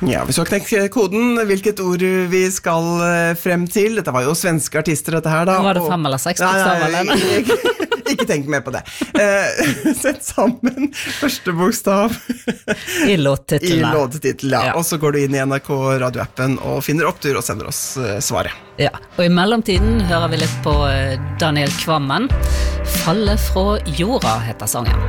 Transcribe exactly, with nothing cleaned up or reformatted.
Ja, hvis du har knekt koden, hvilket ord vi skal frem til. Dette var jo svenske artister, dette her da. Var det fem eller seks bokstaver, eller? Ikke, ikke tenk mer på det. Uh, sett sammen første bokstav I låttitlen. I låttitlen, ja. Ja. Og så går du inn i N R K radioappen og finner opptur og sender oss uh, svaret. Ja, og i mellomtiden hører vi litt på Daniel Kvammen. Falle fra jorda heter sangen.